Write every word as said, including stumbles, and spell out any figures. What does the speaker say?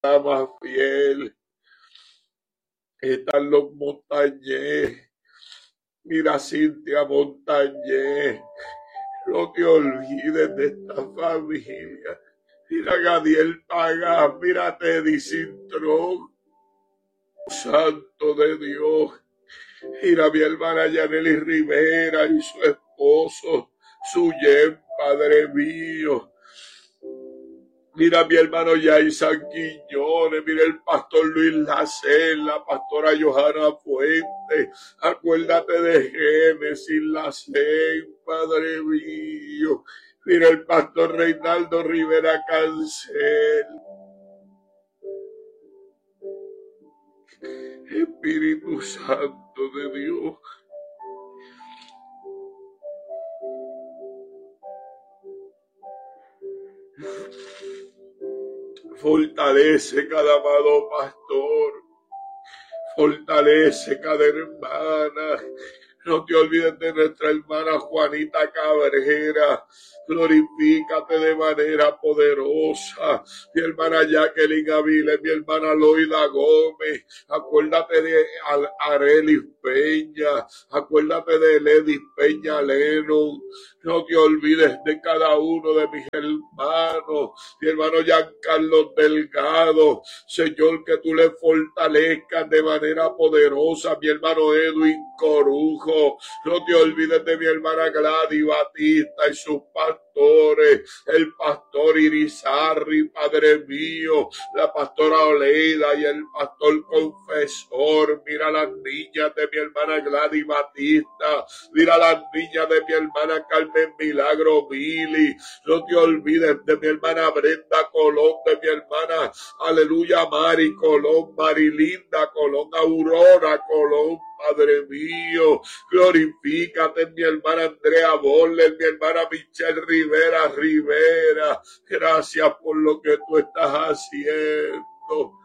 más fiel. Están los Montañez. Mira, Cintia Montañez. No te olvides de esta familia. Mira, Gadiel Paga. Mira, Teddy Cintrón. Santo de Dios. Mira, mi hermana Yaneli Rivera y su esposo, Suyen, Padre mío. Mira mi hermano Yaisan Quiñones, mira el pastor Luis Lacel, la pastora Johanna Fuente, acuérdate de Génesis Lacel, Padre mío, mira el pastor Reinaldo Rivera Cancel. Espíritu Santo de Dios. Fortalece cada amado pastor. Fortalece cada hermana. No te olvides de nuestra hermana Juanita Cabrera. Glorifícate de manera poderosa. Mi hermana Jacqueline Aviles, mi hermana Loida Gómez. Acuérdate de Arelis Peña. Acuérdate de Ledis Peña Leno. No te olvides de cada uno de mis hermanos. Mi hermano Giancarlo Delgado. Señor, que tú le fortalezcas de manera poderosa. Mi hermano Edwin Corujo. No te olvides de mi hermana Gladys Batista y sus pastores, el pastor Irizarry, Padre mío, la pastora Oleida y el pastor Confesor. Mira las niñas de mi hermana Gladys Batista, mira las niñas de mi hermana Carmen Milagro Mili. No te olvides de mi hermana Brenda Colón, de mi hermana, aleluya, Mari Colón, Marilinda Colón, Aurora Colón. Padre mío, glorifícate en mi hermana Andrea Borler, mi hermana Michelle Rivera Rivera. Gracias por lo que tú estás haciendo.